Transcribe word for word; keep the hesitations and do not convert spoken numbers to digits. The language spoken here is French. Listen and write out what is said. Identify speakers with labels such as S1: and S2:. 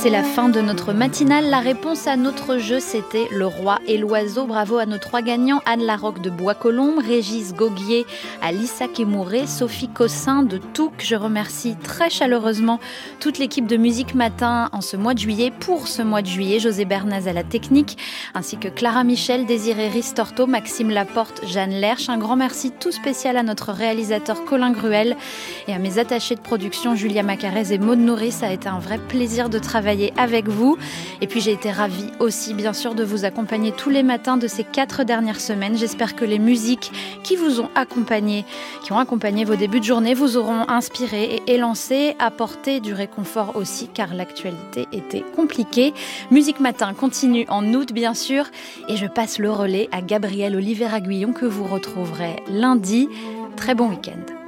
S1: C'est la fin de notre matinale. La réponse à notre jeu, c'était Le Roi et l'Oiseau. Bravo à nos trois gagnants, Anne Larocque de Bois-Colombes, Régis Goguier, Alissa Kémouré, Sophie Cossin de Touques. Je remercie très chaleureusement toute l'équipe de Musique Matin en ce mois de juillet. Pour ce mois de juillet, José Bernaz à la technique, ainsi que Clara Michel, Désiré Ristorto, Maxime Laporte, Jeanne Lerche. Un grand merci tout spécial à notre réalisateur Colin Gruel et à mes attachés de production Julia Macarez et Maud Nourri. Ça a été un vrai plaisir de travailler avec vous. Et puis j'ai été ravie aussi, bien sûr, de vous accompagner tous les matins de ces quatre dernières semaines. J'espère que les musiques qui vous ont accompagné, qui ont accompagné vos débuts de journée, vous auront inspiré et élancé, apporté du réconfort aussi, car l'actualité était compliquée. Musique Matin continue en août, bien sûr, et je passe le relais à Gabriel Oliveira-Guillon que vous retrouverez lundi. Très bon week-end.